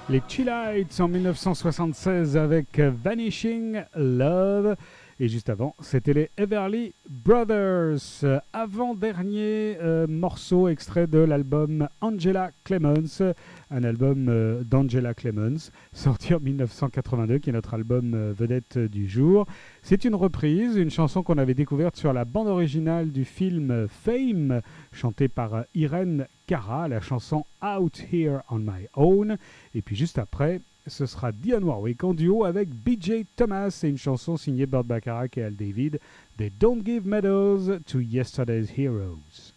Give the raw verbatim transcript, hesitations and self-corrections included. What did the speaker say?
Les Chillites en mille neuf cent soixante-seize avec Vanishing Love. Et juste avant, c'était les Everly Brothers. Avant-dernier euh, morceau extrait de l'album Angela Clemens, un album euh, d'Angela Clemens, sorti en mille neuf cent quatre-vingt-deux, qui est notre album euh, vedette du jour. C'est une reprise, une chanson qu'on avait découverte sur la bande originale du film Fame, chantée par Irene Cara, la chanson Out Here on My Own. Et puis juste après, ce sera Dionne Warwick en duo avec B J Thomas et une chanson signée Burt Bacharach et Al David, They Don't Give Medals to Yesterday's Heroes.